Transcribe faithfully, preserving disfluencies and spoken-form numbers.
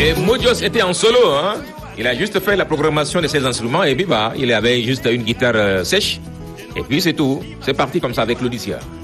Et Modios était en solo, hein. Il a juste fait la programmation de ses instruments et puis bah, il avait juste une guitare euh, sèche. Et puis c'est tout. C'est parti comme ça avec l'Odyssea.